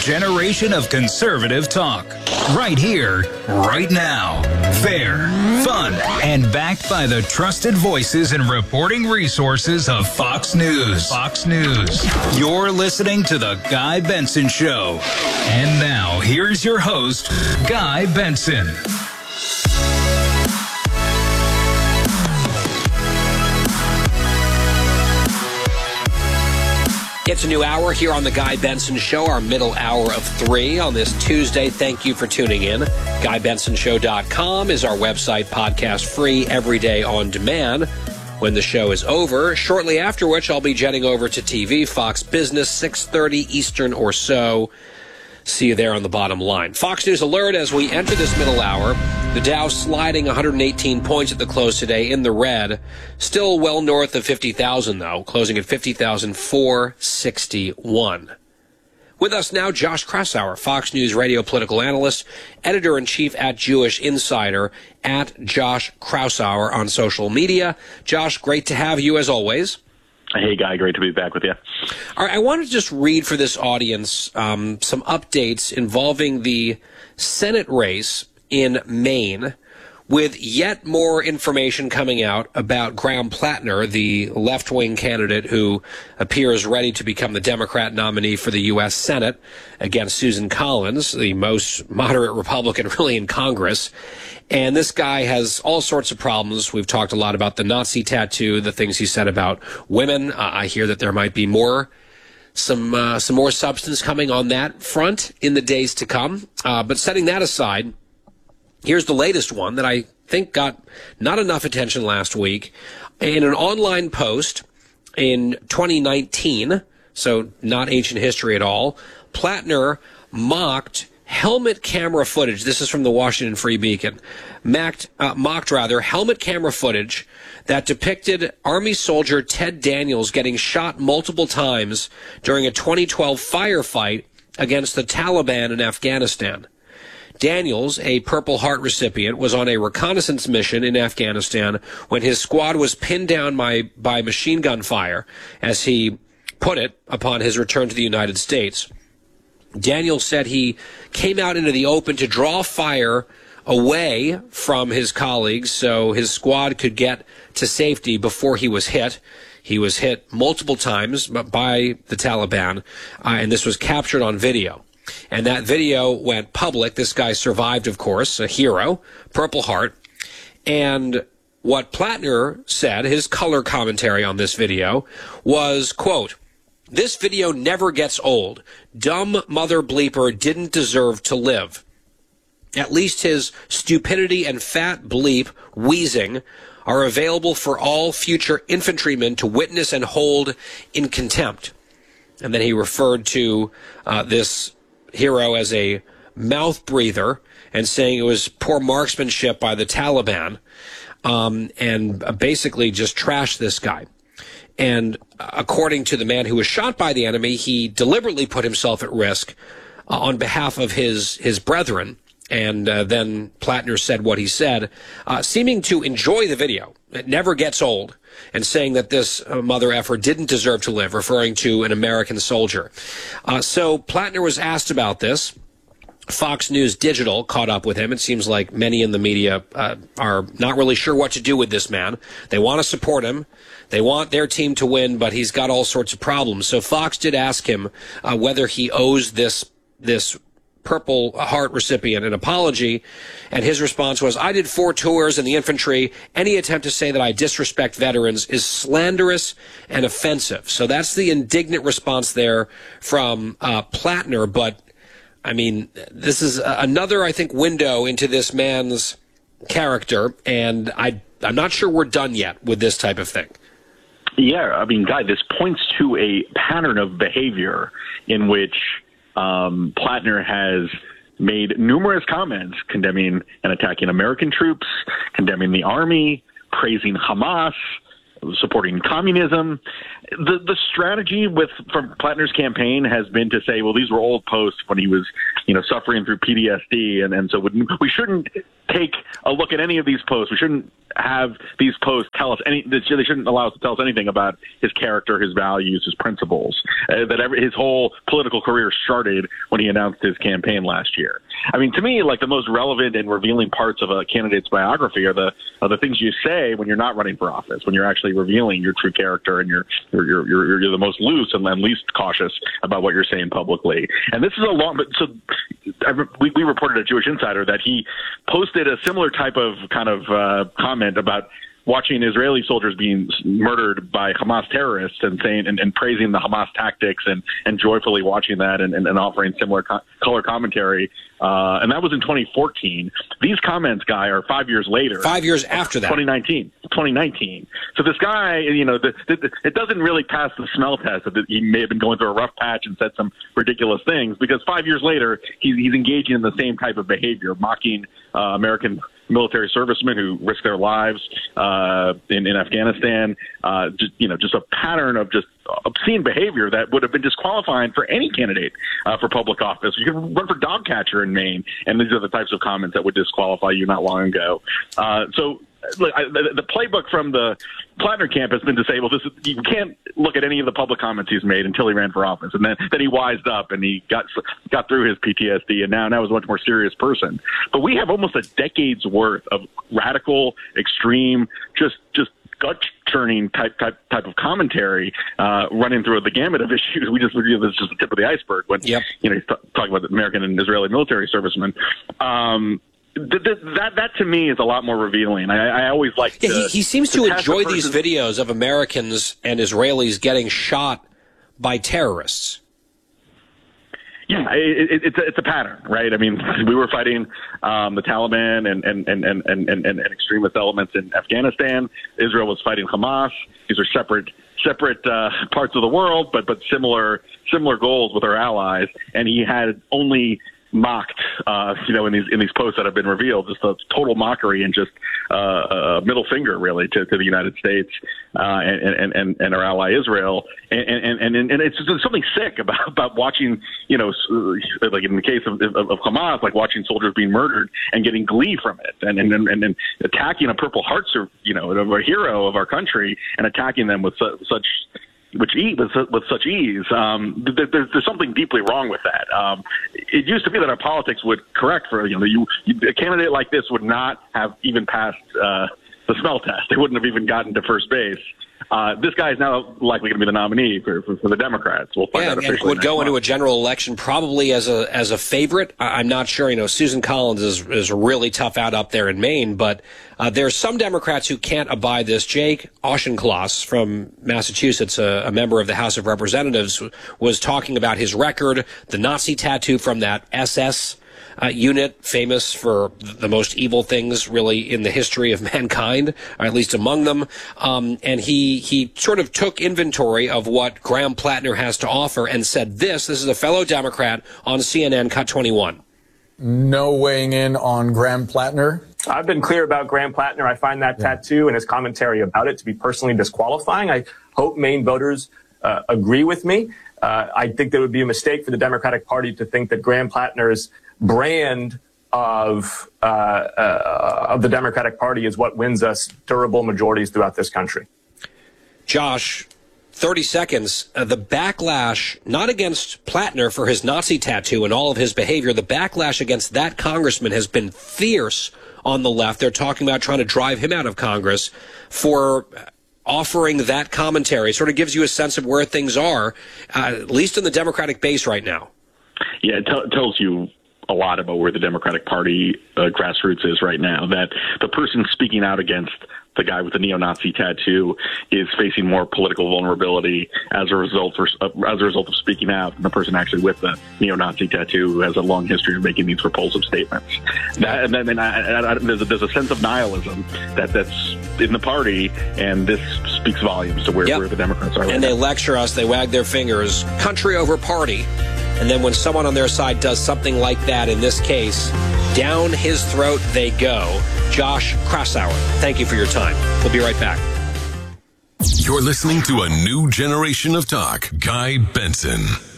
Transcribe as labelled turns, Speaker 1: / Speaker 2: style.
Speaker 1: generation of conservative talk. Right here, right now. Fair, fun, and backed by the trusted voices and reporting resources of Fox News. Fox News. You're listening to The Guy Benson Show. And now, here's your host, Guy Benson.
Speaker 2: It's a new hour here on The Guy Benson Show, our middle hour of 3 on this Tuesday. Thank you for tuning in. GuyBensonShow.com is our website, podcast free, every day on demand. When the show is over, shortly after which I'll be jetting over to TV, Fox Business, 6:30 Eastern or so. See you there on the bottom line. Fox News alert as we enter this middle hour. The Dow sliding 118 points at the close today in the red. Still well north of 50,000, though, closing at 50,461. With us now, Josh Kraushaar, Fox News radio political analyst, editor-in-chief at Jewish Insider, at Josh Kraushaar on social media. Josh, great to have you as always.
Speaker 3: Hey, Guy, great to be back with you.
Speaker 2: All right, I wanted to just read for this audience some updates involving the Senate race in Maine, with yet more information coming out about Graham Plattner, the left-wing candidate who appears ready to become the Democrat nominee for the U.S. Senate against Susan Collins, the most moderate Republican really in Congress. And this guy has all sorts of problems. We've talked a lot about the Nazi tattoo, the things he said about women. I hear that there might be some more substance coming on that front in the days to come. But setting that aside, here's the latest one that I think got not enough attention last week. In an online post in 2019, so not ancient history at all, Plattner mocked helmet camera footage. This is from the Washington Free Beacon. Mocked helmet camera footage that depicted Army soldier Ted Daniels getting shot multiple times during a 2012 firefight against the Taliban in Afghanistan. Daniels, a Purple Heart recipient, was on a reconnaissance mission in Afghanistan when his squad was pinned down by machine gun fire, as he put it, upon his return to the United States. Daniels said he came out into the open to draw fire away from his colleagues so his squad could get to safety before he was hit. He was hit multiple times by the Taliban, and this was captured on video. And that video went public. This guy survived, of course, a hero, Purple Heart. And what Plattner said, his color commentary on this video, was, quote, "This video never gets old. Dumb mother bleeper didn't deserve to live. At least his stupidity and fat bleep wheezing are available for all future infantrymen to witness and hold in contempt." And then he referred to this hero as a mouth breather and saying it was poor marksmanship by the Taliban, and basically just trashed this guy. And according to the man who was shot by the enemy, he deliberately put himself at risk on behalf of his brethren. And then Plattner said what he said, seeming to enjoy the video. It never gets old. And saying that this mother effer didn't deserve to live, referring to an American soldier. So Plattner was asked about this. Fox News Digital caught up with him. It seems like many in the media are not really sure what to do with this man. They want to support him. They want their team to win, but he's got all sorts of problems. So Fox did ask him whether he owes this Purple Heart recipient an apology, and his response was, "I did 4 tours in the infantry. Any attempt to say that I disrespect veterans is slanderous and offensive." So that's the indignant response there from Plattner. But, I mean, this is another, I think, window into this man's character, and I'm not sure we're done yet with this type of thing.
Speaker 3: Yeah, I mean, Guy, this points to a pattern of behavior in which Plattner has made numerous comments condemning and attacking American troops, condemning the Army, praising Hamas, supporting communism. The strategy from Plattner's campaign has been to say, well, these were old posts when he was, suffering through PTSD, and so we shouldn't take a look at any of these posts. We shouldn't have these posts tell us they shouldn't allow us to tell us anything about his character, his values, his principles. His whole political career started when he announced his campaign last year. I mean, to me, like, the most relevant and revealing parts of a candidate's biography are the things you say when you're not running for office, when you're actually revealing your true character and you're the most loose and least cautious about what you're saying publicly. And this is we reported at Jewish Insider that he posted a similar type of comment about watching Israeli soldiers being murdered by Hamas terrorists and saying and praising the Hamas tactics and joyfully watching that and offering similar color commentary. And that was in 2014. These comments, Guy, are 5 years later.
Speaker 2: 5 years after that.
Speaker 3: 2019. So this guy, it doesn't really pass the smell test that he may have been going through a rough patch and said some ridiculous things, because 5 years later, he's engaging in the same type of behavior, mocking American military servicemen who risk their lives in Afghanistan. Just a pattern of just obscene behavior that would have been disqualifying for any candidate for public office. You could run for dog catcher in Maine, and these are the types of comments that would disqualify you not long ago. The playbook from the Plattner camp has been to say, well, you can't look at any of the public comments he's made until he ran for office. And then he wised up and he got through his PTSD, and now he's a much more serious person. But we have almost a decade's worth of radical, extreme, just gut-churning type of commentary running through the gamut of issues. This is just the tip of the iceberg when he's talking about the American and Israeli military servicemen. That to me is a lot more revealing. I always like. Yeah,
Speaker 2: he seems to enjoy these videos of Americans and Israelis getting shot by terrorists.
Speaker 3: Yeah, it's a pattern, right? I mean, we were fighting the Taliban and extremist elements in Afghanistan. Israel was fighting Hamas. These are separate parts of the world, but similar goals with our allies. And he had only mocked, in these posts that have been revealed, just a total mockery and just a middle finger, really, to the United States and our ally Israel. And it's just something sick about watching, like in the case of Hamas, like watching soldiers being murdered and getting glee from it, and attacking a Purple Heart, a hero of our country, and attacking them with such ease. There's something deeply wrong with that. It used to be that our politics would correct for a candidate like this would not have even passed the smell test. They wouldn't have even gotten to first base. This guy is now likely going to be the nominee for the Democrats. We'll find out officially.
Speaker 2: And would go into a general election probably as a favorite. I'm not sure. Susan Collins is really tough out up there in Maine, but there's some Democrats who can't abide this. Jake Auchincloss from Massachusetts, a member of the House of Representatives, was talking about his record, the Nazi tattoo from that SS unit, famous for the most evil things really in the history of mankind, or at least among them. And he sort of took inventory of what Graham Plattner has to offer and said this is a fellow Democrat on CNN Cut 21.
Speaker 4: No weighing in on Graham Plattner?
Speaker 5: I've been clear about Graham Plattner. I find that tattoo and his commentary about it to be personally disqualifying. I hope Maine voters agree with me. I think there would be a mistake for the Democratic Party to think that Graham Plattner's brand of the Democratic Party is what wins us durable majorities throughout this country.
Speaker 2: Josh, 30 seconds. The backlash, not against Plattner for his Nazi tattoo and all of his behavior, the backlash against that congressman has been fierce on the left. They're talking about trying to drive him out of Congress for offering that commentary. Sort of gives you a sense of where things are, at least in the Democratic base right now.
Speaker 3: Yeah, it tells you a lot about where the Democratic Party grassroots is right now, that the person speaking out against the guy with the neo-Nazi tattoo is facing more political vulnerability as a result of speaking out than the person actually with the neo-Nazi tattoo who has a long history of making these repulsive statements. There's a sense of nihilism that's in the party, and this speaks volumes to where the Democrats are right now.
Speaker 2: And they lecture us, they wag their fingers, country over party. And then when someone on their side does something like that, in this case, down his throat they go. Josh Kraushaar, thank you for your time. We'll be right back.
Speaker 6: You're listening to a new generation of talk. Guy Benson.